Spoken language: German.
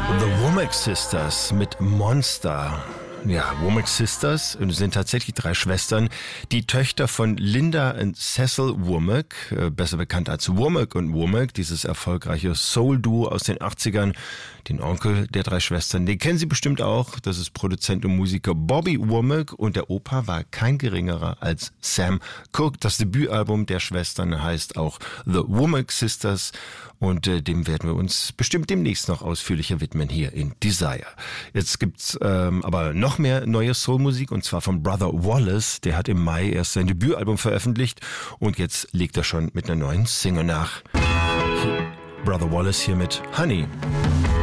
The Womack Sisters mit Monster. Ja, Womack Sisters sind tatsächlich 3 Schwestern, die Töchter von Linda und Cecil Womack, besser bekannt als Womack und Womack, dieses erfolgreiche Soul-Duo aus den 80ern. Den Onkel der 3 Schwestern, den kennen Sie bestimmt auch, das ist Produzent und Musiker Bobby Womack, und der Opa war kein geringerer als Sam Cooke. Das Debütalbum der Schwestern heißt auch The Womack Sisters, und dem werden wir uns bestimmt demnächst noch ausführlicher widmen hier in Desire. Jetzt gibt's aber noch mehr neue Soulmusik, und zwar von Brother Wallace. Der hat im Mai erst sein Debütalbum veröffentlicht und jetzt legt er schon mit einer neuen Single nach. Brother Wallace hier mit Honey.